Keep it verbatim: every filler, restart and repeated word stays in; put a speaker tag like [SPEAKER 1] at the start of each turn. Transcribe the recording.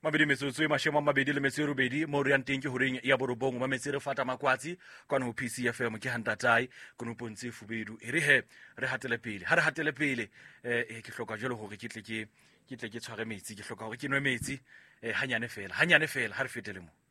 [SPEAKER 1] mabedi metsotso e mashome a mabedi le metso e robedi mo re yang teng ke horeng ya borobong ma metse re fata makwatsi kwana ho P C F M ke hantatai konopontse fubedu e re he re hatele pele ha re hatele pele eh ke hloka jalo hore ke tle ke ke tle ke tshware metsi ke hloka hore ke nwe metsi eh hanyane fela hanyane fela ha re fetele mo